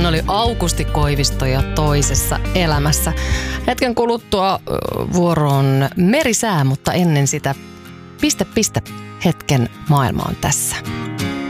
Hän oli Aukusti Koivisto ja Toisessa elämässä. Hetken kuluttua vuoroon merisää, mutta ennen sitä piste hetken maailma on tässä.